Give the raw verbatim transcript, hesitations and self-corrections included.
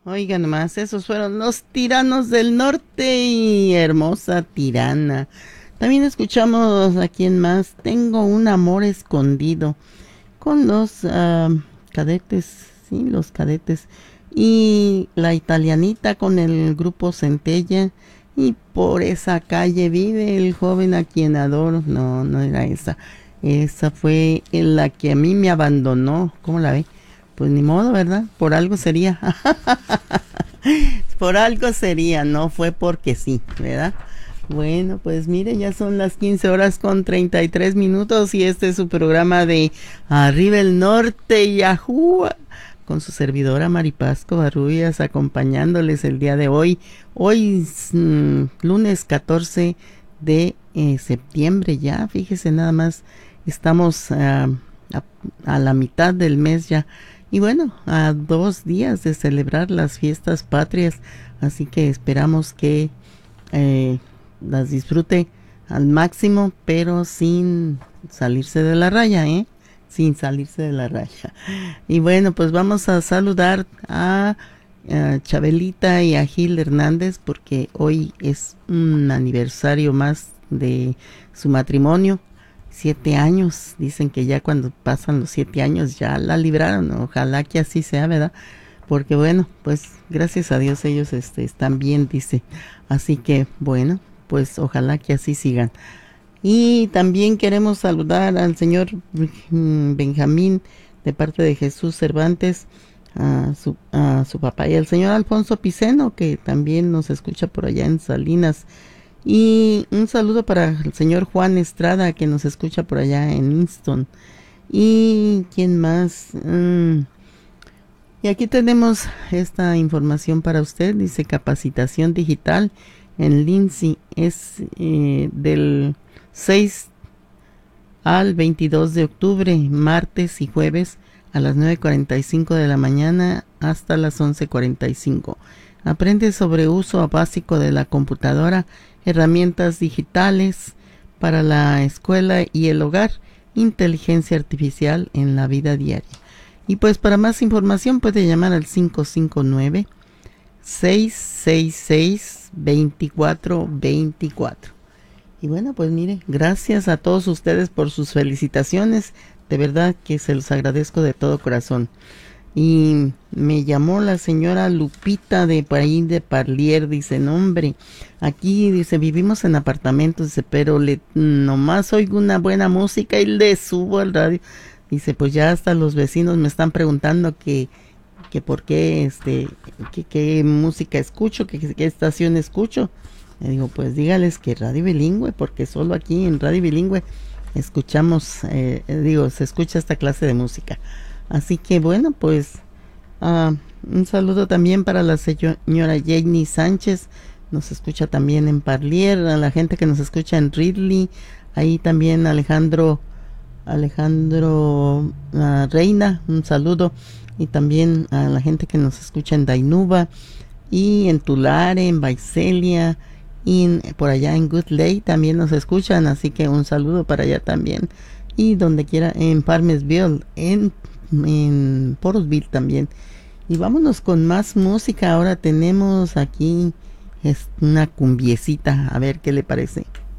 Oigan nomás, esos fueron los Tiranos del Norte y Hermosa Tirana. También escuchamos a quien más, Tengo un amor escondido, con los uh, cadetes, sí, los cadetes. Y La Italianita con el grupo Centella. Y Por esa calle vive el joven a quien adoro. No, no era esa. Esa fue la que a mí me abandonó. ¿Cómo la ve? Pues ni modo, ¿verdad? Por algo sería. Por algo sería, no fue porque sí, ¿verdad? Bueno, pues mire, ya son las quince horas con treinta y tres minutos y este es su programa de Arriba el Norte y Ajúa, con su servidora Maripaz Covarrubias, acompañándoles el día de hoy. Hoy es mmm, lunes catorce de eh, septiembre ya, fíjese nada más, estamos uh, a, a la mitad del mes ya. Y bueno, a dos días de celebrar las fiestas patrias, así que esperamos que eh, las disfrute al máximo, pero sin salirse de la raya, ¿eh? Sin salirse de la raya. Y bueno, pues vamos a saludar a, a Chabelita y a Gil Hernández, porque hoy es un aniversario más de su matrimonio. Siete años, dicen que ya cuando pasan los siete años ya la libraron, ojalá que así sea, ¿verdad? Porque bueno, pues gracias a Dios ellos este, están bien, dice, así que bueno, pues ojalá que así sigan. Y también queremos saludar al señor Benjamín de parte de Jesús Cervantes, a su, a su papá, y al señor Alfonso Piceno, que también nos escucha por allá en Salinas. Y un saludo para el señor Juan Estrada, que nos escucha por allá en Winston. ¿Y quién más? Mm. Y aquí tenemos esta información para usted. Dice capacitación digital en Lindsay. Es eh, del seis al veintidós de octubre, martes y jueves a las nueve cuarenta y cinco de la mañana hasta las once cuarenta y cinco. Aprende sobre uso básico de la computadora, herramientas digitales para la escuela y el hogar, inteligencia artificial en la vida diaria. Y pues para más información puede llamar al cinco cinco nueve, seis seis seis, dos cuatro dos cuatro. Y bueno, pues mire, gracias a todos ustedes por sus felicitaciones, de verdad que se los agradezco de todo corazón. Y me llamó la señora Lupita de por ahí de Parlier, dice, no hombre, aquí dice, vivimos en apartamentos, dice, pero le nomás oigo una buena música y le subo al radio. Dice, pues ya hasta los vecinos me están preguntando que, que por qué, este, que qué música escucho, que qué estación escucho. Le digo, pues dígales que Radio Bilingüe, porque solo aquí en Radio Bilingüe escuchamos, eh, digo, se escucha esta clase de música. Así que bueno, pues uh, un saludo también para la señora Jenny Sánchez, nos escucha también en Parlier, a la gente que nos escucha en Ridley, ahí también Alejandro, Alejandro uh, Reina, un saludo, y también a la gente que nos escucha en Dainuba, y en Tulare, en Vaiselia, y en, por allá en Good Lake también nos escuchan, así que un saludo para allá también, y donde quiera, en Farmersville, en en Porosville también. Y vámonos con más música. Ahora tenemos aquí es una cumbiecita, a ver qué le parece.